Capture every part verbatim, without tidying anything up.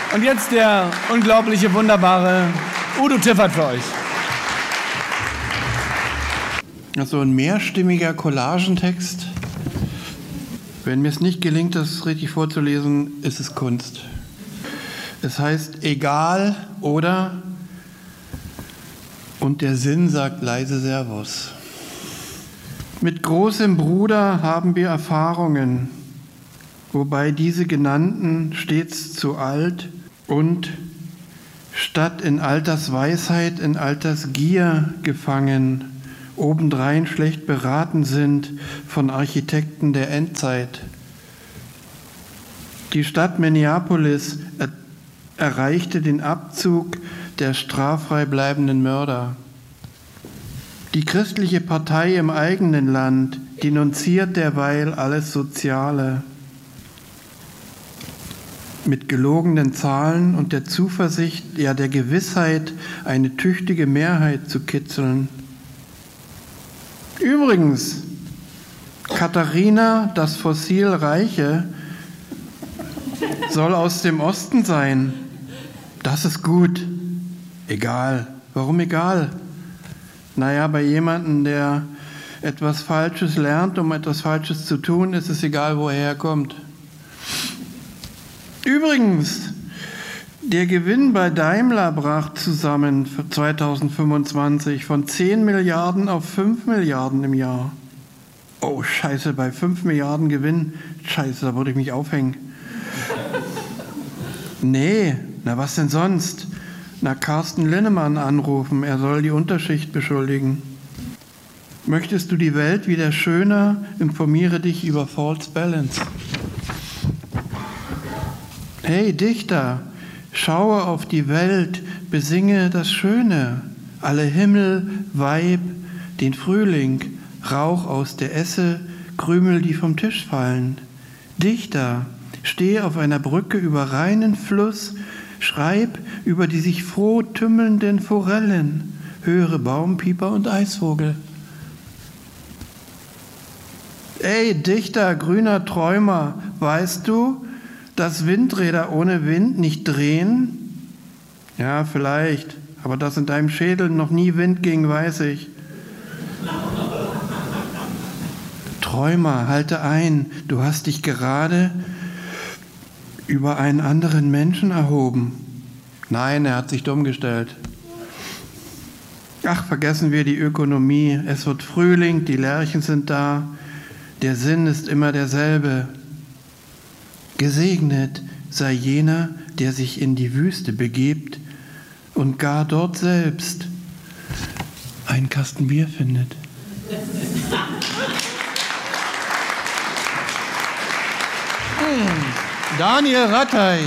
Und jetzt der unglaubliche, wunderbare Udo Tiffert für euch. So ein mehrstimmiger Collagentext. Wenn mir es nicht gelingt, das richtig vorzulesen, ist es Kunst. Es heißt egal oder und der Sinn sagt leise Servus. Mit großem Bruder haben wir Erfahrungen, wobei diese genannten stets zu alt und statt in Altersweisheit in Altersgier gefangen, obendrein schlecht beraten sind von Architekten der Endzeit. Die Stadt Minneapolis er- erreichte den Abzug der straffrei bleibenden Mörder. Die christliche Partei im eigenen Land denunziert derweil alles Soziale. Mit gelogenen Zahlen und der Zuversicht, ja der Gewissheit, eine tüchtige Mehrheit zu kitzeln. Übrigens, Katharina, das Fossil Reiche, soll aus dem Osten sein. Das ist gut. Egal. Warum egal? Naja, bei jemandem, der etwas Falsches lernt, um etwas Falsches zu tun, ist es egal, woher er kommt. Übrigens, der Gewinn bei Daimler brach zusammen für zweitausendfünfundzwanzig von zehn Milliarden auf fünf Milliarden im Jahr. Oh, scheiße, bei fünf Milliarden Gewinn, scheiße, da würde ich mich aufhängen. Nee, na was denn sonst? Na, Carsten Linnemann anrufen, er soll die Unterschicht beschuldigen. Möchtest du die Welt wieder schöner? Informiere dich über False Balance. Hey Dichter, schaue auf die Welt, besinge das Schöne. Alle Himmel, Weib, den Frühling, Rauch aus der Esse, Krümel, die vom Tisch fallen. Dichter, steh auf einer Brücke über reinen Fluss, schreib über die sich froh tümmelnden Forellen, höre Baumpieper und Eisvogel. Ey, Dichter, grüner Träumer, weißt du, dass Windräder ohne Wind nicht drehen? Ja, vielleicht, aber dass in deinem Schädel noch nie Wind ging, weiß ich. Träumer, halte ein, du hast dich gerade über einen anderen Menschen erhoben. Nein, er hat sich dumm gestellt. Ach, vergessen wir die Ökonomie. Es wird Frühling, die Lerchen sind da. Der Sinn ist immer derselbe. Gesegnet sei jener, der sich in die Wüste begibt und gar dort selbst einen Kasten Bier findet. Daniel Rattay.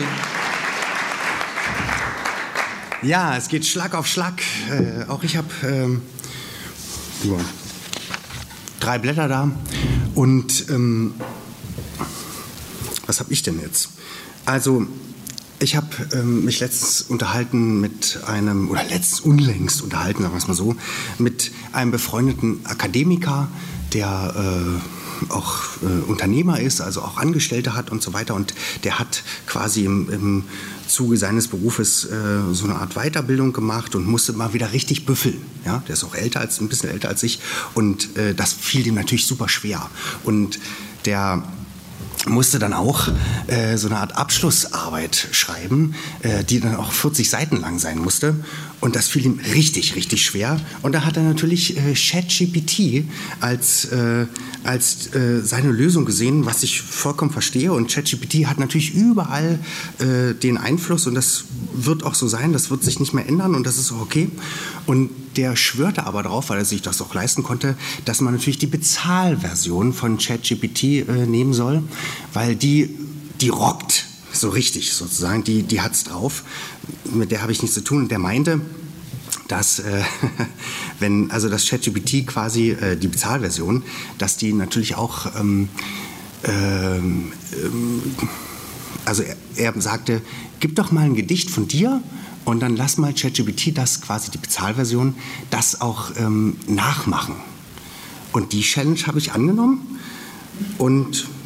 Ja, es geht Schlag auf Schlag. Äh, auch ich habe ähm, ja, drei Blätter da. Und ähm, was habe ich denn jetzt? Also, ich habe ähm, mich letztens unterhalten mit einem, oder letztens unlängst unterhalten, sagen wir es mal so, mit einem befreundeten Akademiker, der äh, auch äh, Unternehmer ist, also auch Angestellte hat und so weiter. Und der hat quasi im, im Zuge seines Berufes äh, so eine Art Weiterbildung gemacht und musste mal wieder richtig büffeln. Ja? Der ist auch älter als, ein bisschen älter als ich. Und äh, das fiel ihm natürlich super schwer. Und der musste dann auch äh, so eine Art Abschlussarbeit schreiben, äh, die dann auch vierzig Seiten lang sein musste. Und das fiel ihm richtig, richtig schwer. Und da hat er natürlich äh, ChatGPT als, äh, als äh, seine Lösung gesehen, was ich vollkommen verstehe. Und ChatGPT hat natürlich überall äh, den Einfluss. Und das wird auch so sein, das wird sich nicht mehr ändern. Und das ist auch okay. Und der schwörte aber darauf, weil er sich das auch leisten konnte, dass man natürlich die Bezahlversion von ChatGPT äh, nehmen soll, weil die, die rockt so richtig sozusagen, die, die hat's drauf. Mit der habe ich nichts zu tun. Und der meinte, dass äh, wenn also das ChatGPT quasi äh, die Bezahlversion, dass die natürlich auch ähm, ähm, also er, er sagte, gib doch mal ein Gedicht von dir. Und dann lass mal ChatGPT, das quasi die Bezahlversion, das auch ähm, nachmachen. Und die Challenge habe ich angenommen und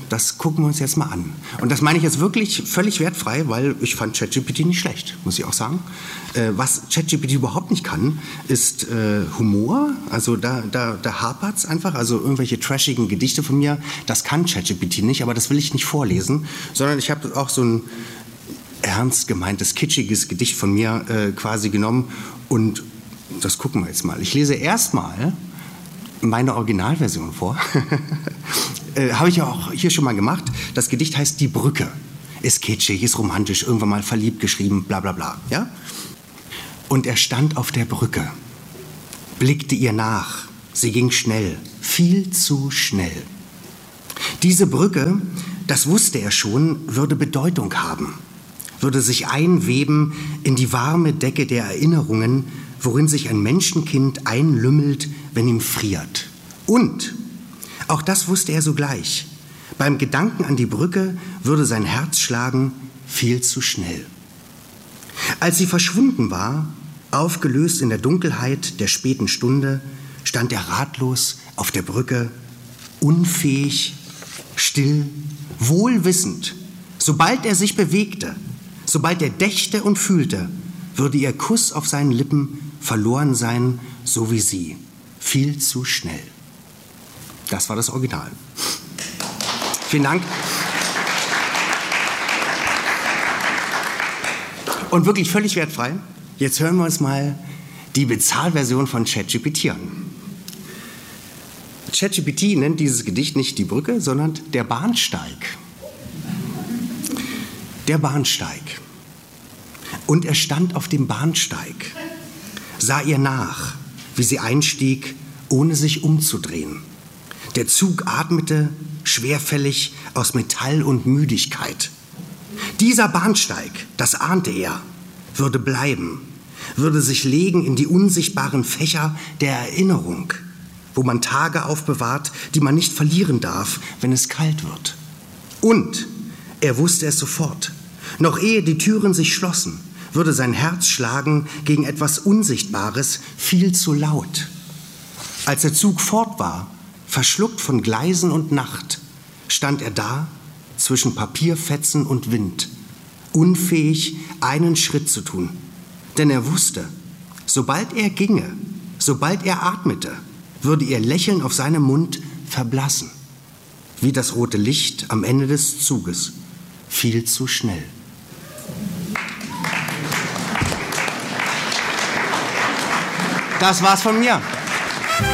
das gucken wir uns jetzt mal an. Und das meine ich jetzt wirklich völlig wertfrei, weil ich fand ChatGPT nicht schlecht, muss ich auch sagen. Äh, was ChatGPT überhaupt nicht kann, ist äh, Humor. Also da, da, da hapert es einfach. Also irgendwelche trashigen Gedichte von mir, das kann ChatGPT nicht, aber das will ich nicht vorlesen, sondern ich habe auch so ein ernst gemeintes, kitschiges Gedicht von mir äh, quasi genommen und das gucken wir jetzt mal. Ich lese erstmal meine Originalversion vor. äh, Habe ich ja auch hier schon mal gemacht. Das Gedicht heißt Die Brücke. Ist kitschig, ist romantisch, irgendwann mal verliebt geschrieben, bla bla bla. Ja? Und er stand auf der Brücke, blickte ihr nach. Sie ging schnell, viel zu schnell. Diese Brücke, das wusste er schon, würde Bedeutung haben, würde sich einweben in die warme Decke der Erinnerungen, worin sich ein Menschenkind einlümmelt, wenn ihm friert. Und, auch das wusste er sogleich, beim Gedanken an die Brücke würde sein Herz schlagen, viel zu schnell. Als sie verschwunden war, aufgelöst in der Dunkelheit der späten Stunde, stand er ratlos auf der Brücke, unfähig, still, wohlwissend, sobald er sich bewegte, sobald er dächte und fühlte, würde ihr Kuss auf seinen Lippen verloren sein, so wie sie. Viel zu schnell. Das war das Original. Vielen Dank. Und wirklich völlig wertfrei. Jetzt hören wir uns mal die Bezahlversion von ChatGPT an. ChatGPT nennt dieses Gedicht nicht die Brücke, sondern der Bahnsteig. Der Bahnsteig. Und er stand auf dem Bahnsteig, sah ihr nach, wie sie einstieg, ohne sich umzudrehen. Der Zug atmete schwerfällig aus Metall und Müdigkeit. Dieser Bahnsteig, das ahnte er, würde bleiben, würde sich legen in die unsichtbaren Fächer der Erinnerung, wo man Tage aufbewahrt, die man nicht verlieren darf, wenn es kalt wird. Und er wusste es sofort. Noch ehe die Türen sich schlossen, würde sein Herz schlagen gegen etwas Unsichtbares, viel zu laut. Als der Zug fort war, verschluckt von Gleisen und Nacht, stand er da zwischen Papierfetzen und Wind, unfähig, einen Schritt zu tun. Denn er wusste, sobald er ginge, sobald er atmete, würde ihr Lächeln auf seinem Mund verblassen, wie das rote Licht am Ende des Zuges, viel zu schnell. Das war's von mir.